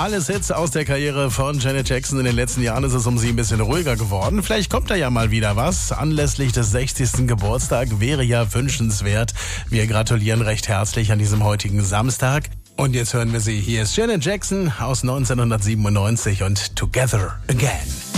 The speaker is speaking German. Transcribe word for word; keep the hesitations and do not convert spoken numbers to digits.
Alles Hits aus der Karriere von Janet Jackson. In den letzten Jahren ist es um sie ein bisschen ruhiger geworden. Vielleicht kommt da ja mal wieder was. Anlässlich des sechzigsten Geburtstag wäre ja wünschenswert. Wir gratulieren recht herzlich an diesem heutigen Samstag. Und jetzt hören wir sie. Hier ist Janet Jackson aus neunzehnhundertsiebenundneunzig und Together Again.